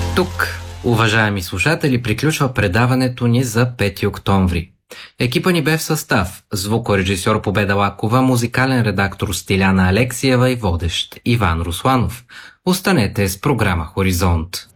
Тук, уважаеми слушатели, приключва предаването ни за 5 октомври. Екипа ни бе в състав: звукорежисьор Победа Лакова, музикален редактор Стиляна Алексиева и водещ Иван Русланов. Останете с програма Хоризонт.